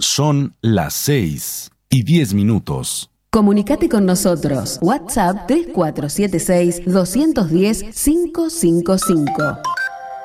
Son las 6:10. Comunicate con nosotros. WhatsApp 3476 210 555.